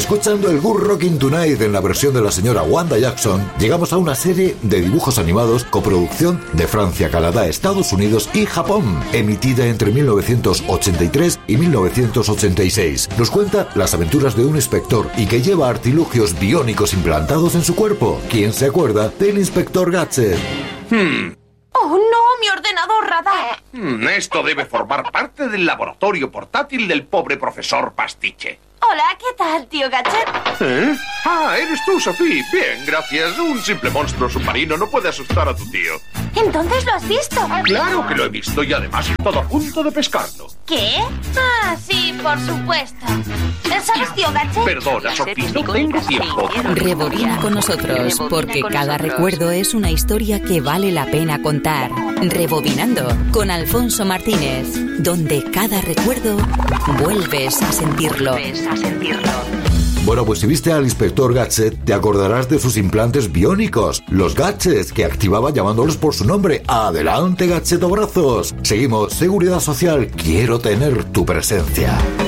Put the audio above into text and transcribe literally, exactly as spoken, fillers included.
Escuchando el Good Rockin' Tonight en la versión de la señora Wanda Jackson, llegamos a una serie de dibujos animados coproducción de Francia, Canadá, Estados Unidos y Japón, emitida entre mil novecientos ochenta y tres y mil novecientos ochenta y seis. Nos cuenta las aventuras de un inspector y que lleva artilugios biónicos implantados en su cuerpo. ¿Quién se acuerda del inspector Gadget? Hmm. ¡Oh, no! ¡Mi ordenador radar! Hmm, esto debe formar parte del laboratorio portátil del pobre profesor Pastiche. Hola, ¿qué tal, tío Gadget? ¿Eh? Ah, eres tú, Sophie. Bien, gracias. Un simple monstruo submarino no puede asustar a tu tío. ¿Entonces lo has visto? Claro que lo he visto y además he estado a punto de pescarlo. ¿Qué? Ah, sí, por supuesto. ¿Sabes, tío Gadget? Perdona, Sophie, no tengo tiempo. Rebobina con nosotros, porque cada recuerdo es una historia que vale la pena contar. Rebobinando con Alfonso Martínez, donde cada recuerdo vuelves a sentirlo. A sentirlo. Bueno, pues si viste al inspector Gadget, te acordarás de sus implantes biónicos, los gadgets que activaba llamándolos por su nombre. ¡Adelante, Gadgetobrazos! Seguimos, Seguridad Social, quiero tener tu presencia.